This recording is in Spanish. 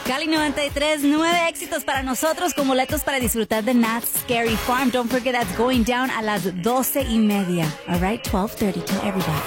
Cali 93, 9 éxitos para nosotros con boletos para disfrutar de Knott's Scary Farm. Don't forget that's going down a las 12:30. All right, 12:30. Tell everybody.